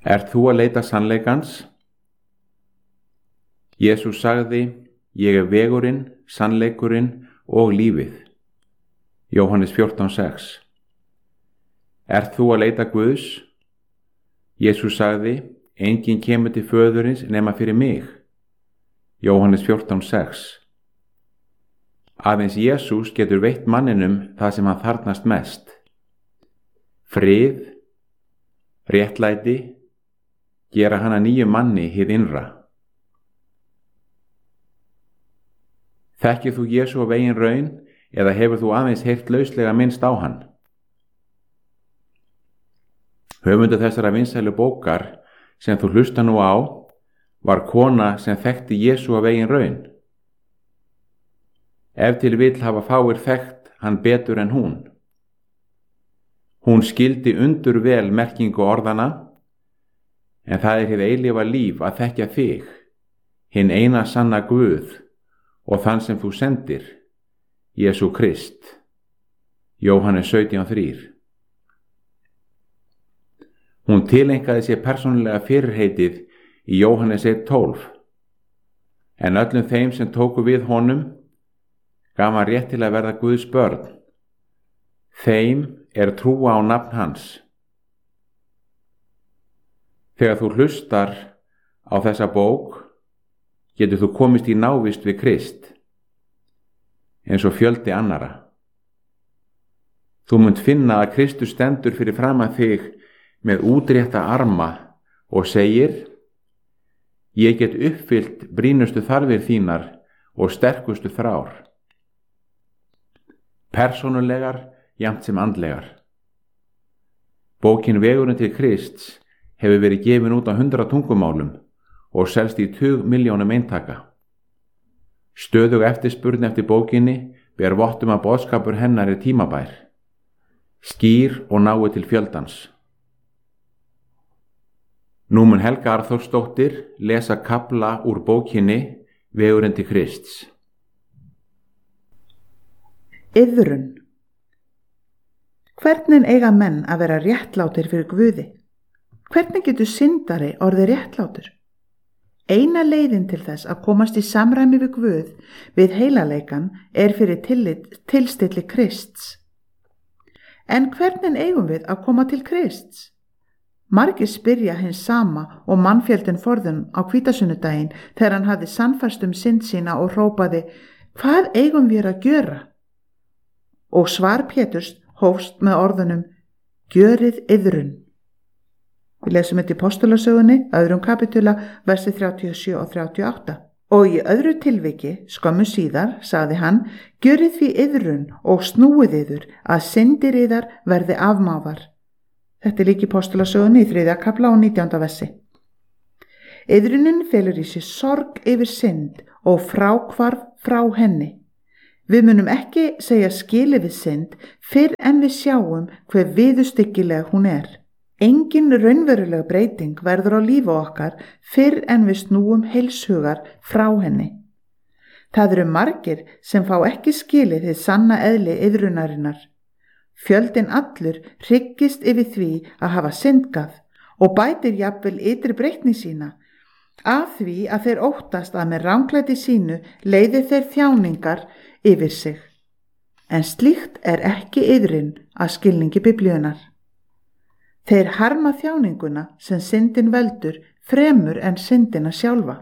Ert þú að leita sannleikans? Jesús sagði, ég er vegurinn, sannleikurinn og lífið. Jóhannes 14:6. Ert þú að leita Guðs? Jesús sagði, enginn kemur til föðurins nema fyrir mig. Jóhannes 14:6. Aðeins Jesús getur veitt manninum það sem hann þarfnast mest. Frið, réttlæti, gera hann að nýjum manni hið innra. Þekkir þú Jesú af eigin raun eða hefur þú aðeins heyrt lauslega minnst á hann? Höfundur þessara vinsælu bókar sem þú hlusta nú á var kona sem þekkti Jesú af eigin raun. Ef til vill hafa fáir þekkt hann betur en hún. Hún skildi undur vel merkingu orðana, en það er hið eilífa líf að þekkja þig, hinn eina sanna Guð og þann sem þú sendir, Jesú Krist. Jóhannes 17:3. Hún tileinkaði sér persónulega fyrirheitið í Jóhannes 1:12, en öllum þeim sem tóku við honum gaf hann rétt til að verða Guðs börn. Þeim er trúa á nafn hans. Þegar þú hlustar á þessa bók, getur þú komist í návist við Krist, eins og fjöldi annara. Þú munt finna að Kristus stendur fyrir framan þig með útrétta arma og segir, ég get uppfyllt brýnustu þarfir þínar og sterkustu þrár. Persónulegar jafnt sem andlegar. Bókin Vegurinn til Krists hefur verið gefin út á 100 tungumálum og selst í 20 milljónum eintaka. Stöðug eftirspurn eftir bókinni ber vottum að boðskapur hennar er tímabær, skýr og nái til fjöldans. Nú mun Helga Arþórsdóttir lesa kafla úr bókinni Vegurinn til Krists. Iðrun. Hvernig eiga menn að vera réttlátir fyrir Guði? Hvernig getur syndari orðið réttlátur? Eina leiðin til þess að komast í samræmi við Guð við heilaleikan er fyrir tilstilli Krists. En hvernig eigum við að koma til Krists? Margir spyrja hins sama og mannfjöldin forðun á hvítasunnudaginn þegar hann hafði sannfærst synd sína og hrópaði, hvað eigum við að gjöra? Og svar Péturs hófst með orðunum, gjörið iðrun. Við lesum þetta í Postulasögunni, 2. kapitúla, versi 37 og 38. Og í öðru tilviki, skömmu síðar, sagði hann, gjörið því iðrun og snúið yður að syndir yðar verði afmáðar. Þetta er líka í Postulasögunni í 3. kapla og 19. versi. Iðrunin felur í sér sorg yfir synd og fráhvarf frá henni. Við munum ekki segja skilið við synd fyrr en við sjáum hve viðurstyggileg hún er. Engin raunveruleg breyting verður á lífi okkar fyrr en við snúum heilshugar frá henni. Það eru margir sem fá ekki skilið hið sanna eðli iðrunarinnar. Fjöldinn allur hryggist yfir því að hafa syndgað og bætir jafnvel ytri breytni sína af því að þeir óttast að með ranglæti sínu leiði þeir þjáningar yfir sig. En slíkt er ekki iðrun að skilningi Biblíunnar. Þeir harma þjáninguna sem syndin veldur fremur en syndina sjálfa.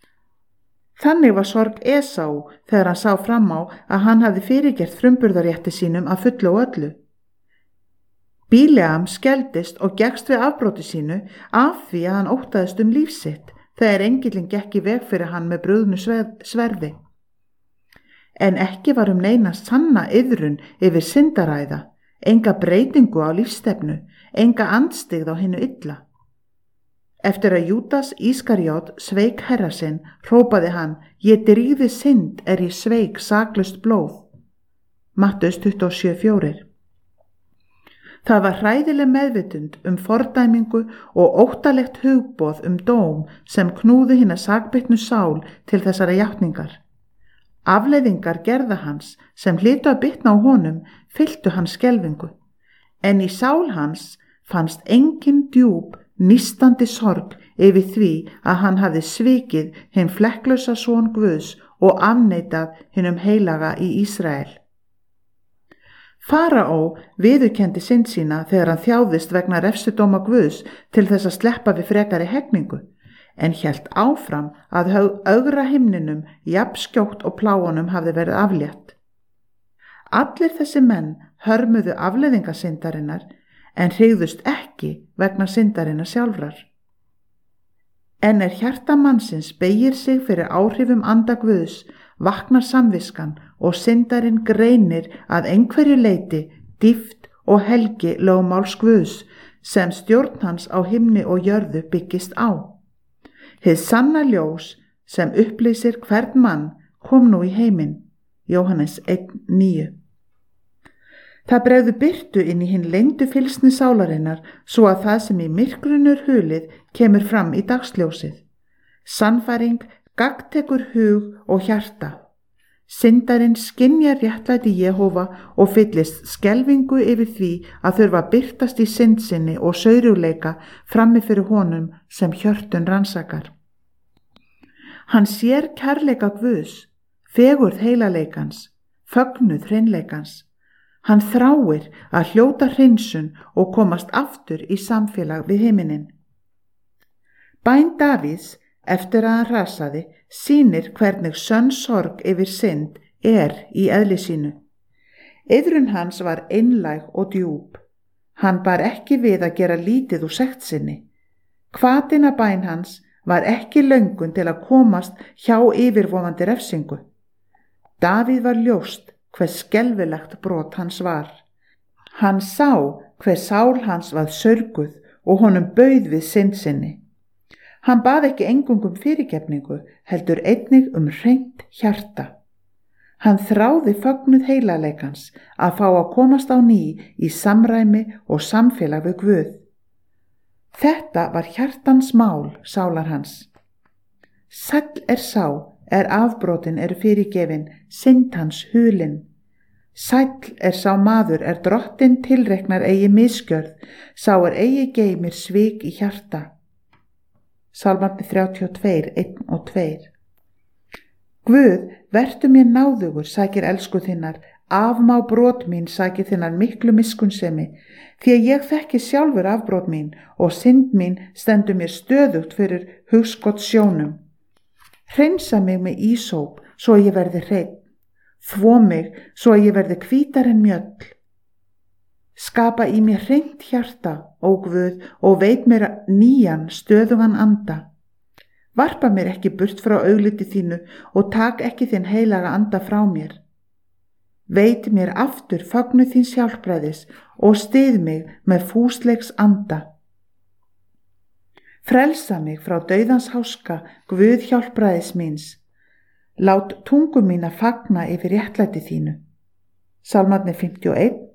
Þannig var sorg Esau þegar hann sá fram á að hann hafði fyrirgert frumburðarétti sínum að fullu og öllu. Bíleam skeldist og gekkst við afbróti sínu af því að hann óttaðist líf sitt þegar engillinn gekk í veg fyrir hann með brugðnu sverði. En ekki var neina sanna iðrun yfir syndaræða, enga breytingu á lífsstefnu, enga andstyggð á hinu illa. Eftir að Júdas Ískarjót sveik herra sinn, hrópaði hann, ég drýgði synd ég sveik saklaust blóð. Matteus 27:4. Það var hræðileg meðvitund fordæmingu og óttalegt hugboð dóm sem knúði hina sakbitnu sál til þessara játningar. Afleiðingar gerða hans sem hlytu að bitna á honum fylltu hans skelfingu, en í sál hans fannst engin djúp nístandi sorg yfir því að hann hafði svikið hinn flekklausa son Guðs og afneitað hinum heilaga í Ísrael. Faraó viðurkenndi synd sína þegar hann þjáðist vegna refsidóma Guðs til þess að sleppa við frekari hegningu, en hélt áfram að ögra himninum jafnskjótt og plágunum hafði verið aflétt. Allir þessi menn hörmuðu afleiðingasyndarinnar en hrygðust ekki vegna syndarinnar sjálfrar. En hjarta mannsins beygir sig fyrir áhrifum anda Guðs, vaknar samviskan og syndarinn greinir að einhverju leyti dýpt og helgi lögmáls Guðs sem stjórn hans á himni og jörðu byggist á. Hið sanna ljós sem upplýsir hvern mann kom nú í heiminn. Jóhannes 1:9. Það bregðu birtu inn í hinn leyndu fylsni sálarinnar svo að það sem í myrkrunur hulið kemur fram í dagsljósið. Sannfæring gagntekur hug og hjarta. Syndarinn skynjar réttlæti Jehóva og fyllist skelfingu yfir því að þurfa að birtast í synd sinni og saurugleika frammi fyrir honum sem hjörtun rannsakar. Hann sér kærleika Guðs, fegurð heilaleikans, fögnuð hreinleikans. Hann þráir að hljóta hreinsun og komast aftur í samfélag við himinin. Bæn Davíðs eftir að hann rasaði sýnir hvernig sönn sorg yfir synd í eðli sínu. Iðrun hans var einlæg og djúp. Hann bar ekki við að gera lítið úr sekt sinni. Hvatina bæn hans var ekki löngun til að komast hjá yfirvofandi refsingu. Davíð var ljóst hver skelfilegt brot hans var. Hann sá hver sál hans var sörguð og honum bauð við synd sinni. Hann bað ekki eingöngu fyrirgefningu, heldur einnig hreint hjarta. Hann þráði fögnuð heilaleikans að fá að komast á ný í samræmi og samfélag við Guð. Þetta var hjartans mál sálar hans. Sæll sá afbrotin fyrirgefin, synd hans hulin. Sæll sá maður drottinn tilreiknar eigi misgjörð, sá eigi geymir svik í hjarta. Sálmarnir 32, 1 og 2. Guð, vertu mér náðugur, sækir elsku þinnar, afmá brot mín sækir þinnar miklu miskunnsemi, því að ég þekki sjálfur afbrot mín og synd mín stendur mér stöðugt fyrir hugskot sjónum. Hreinsa mig með ísóp, svo ég verði hreinn. Þvo mig, svo ég verði hvítar en mjöll. Skapa í mér hreint hjarta, ó Guð, og veit mér nýjan stöðugan anda. Varpa mér ekki burt frá augliti þínu og tak ekki þinn heilaga anda frá mér. Veit mér aftur fögnuð þíns hjálpræðis og styð mig með fúsleiks anda. Frelsa mig frá dauðans háska, Guð hjálpræðis míns. Lát tungu mína fagna yfir réttlæti þínu. Sálmarnir 51,